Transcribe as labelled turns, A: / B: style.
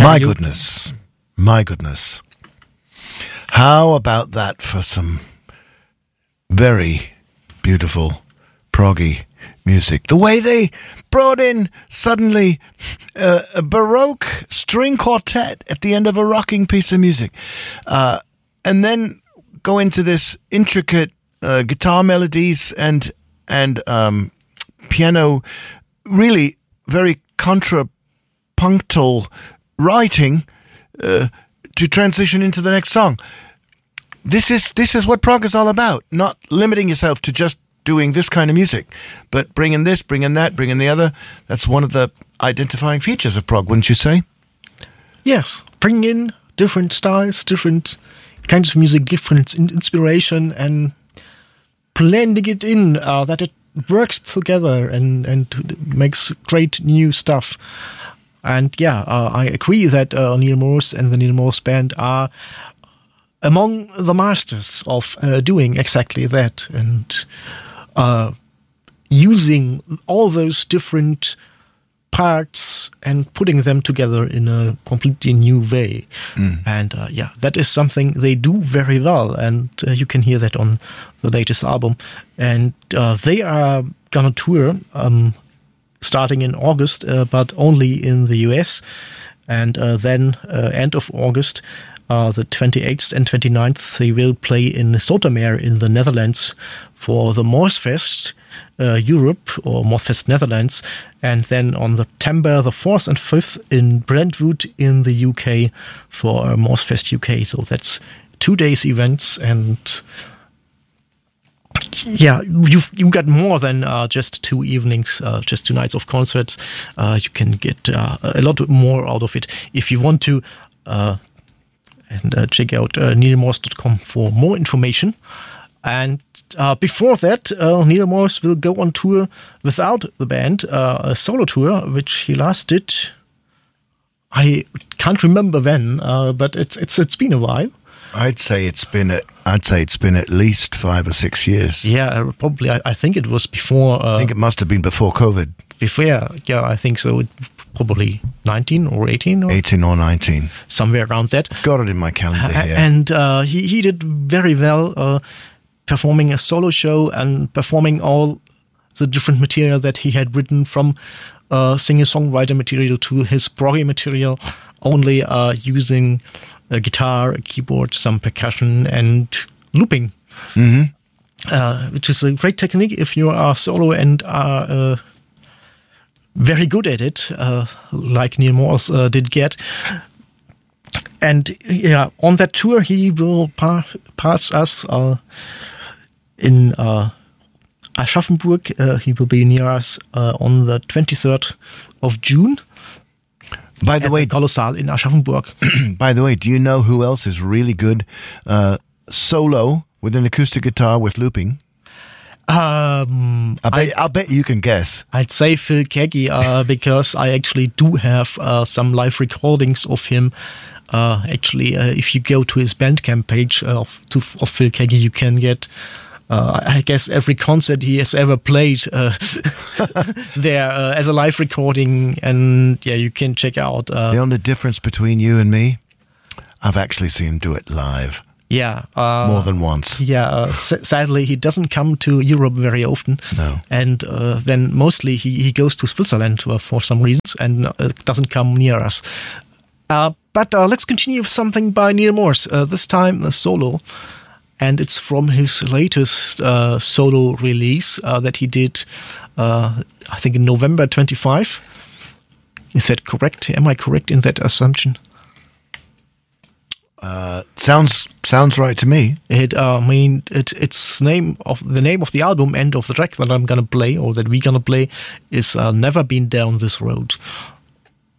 A: My goodness. My goodness. How about that for some very beautiful proggy music? The way they brought in suddenly a Baroque string quartet at the end of a rocking piece of music. And then go into this intricate guitar melodies and piano, really very contrapunctal writing to transition into the next song. This is what prog is all about. Not limiting yourself to just doing this kind of music, but bringing this, bringing that, bringing the other. That's one of the identifying features of prog, wouldn't you say?
B: Yes, bring in different styles, different kinds of music, different inspiration, and blending it in that it works together and makes great new stuff. And I agree that Neal Morse and the Neal Morse Band are among the masters of doing exactly that, and using all those different parts and putting them together in a completely new way. And that is something they do very well, and you can hear that on the latest album. And they are gonna tour starting in August, but only in the US, and then end of August, the 28th and 29th, they will play in Zoetermeer in the Netherlands for the Morsfest Europe, or Morsfest Netherlands, and then on September the 4th and 5th in Brentwood in the UK for Morsfest UK. So that's 2 days events, and you got more than just 2 evenings, just 2 nights of concerts. You can get a lot more out of it if you want to. And check out nealmorse.com for more information. And before that, Neal Morse will go on tour without the band, a solo tour, which he last did. I can't remember when, but it's been a while.
A: I'd say it's been at least 5 or 6 years.
B: Yeah, probably. I think it was before.
A: I think it must have been before COVID.
B: Before, I think so. Probably 19 or 18? Or
A: 18 or 19.
B: Somewhere around that.
A: I've got it in my calendar here.
B: And he did very well, performing a solo show and performing all the different material that he had written, from singer-songwriter material to his proggy material, only using a guitar, a keyboard, some percussion, and looping. Mm-hmm. Which is a great technique if you are solo and are very good at it, like Neal Morse did get. And on that tour he will pass us in Aschaffenburg. He will be near us on the 23rd of June.
A: By the way,
B: Kolossal in Aschaffenburg.
A: By the way, do you know who else is really good solo with an acoustic guitar with looping? I'll bet you can guess.
B: I'd say Phil Keaggy, because I actually do have some live recordings of him. If you go to his Bandcamp page of Phil Keaggy, you can get, I guess, every concert he has ever played there as a live recording, and you can check out.
A: The only difference between you and me, I've actually seen him do it live. More than once.
B: Sadly, he doesn't come to Europe very often.
A: No.
B: And then mostly he goes to Switzerland for some reasons and doesn't come near us. But let's continue with something by Neal Morse, this time a solo. And it's from his latest solo release that he did, I think, in November 25. Is that correct? Am I correct in that assumption?
A: Sounds right to me.
B: It's the name of the album and of the track that I'm gonna play, or that we're gonna play, is "Never Been Down This Road."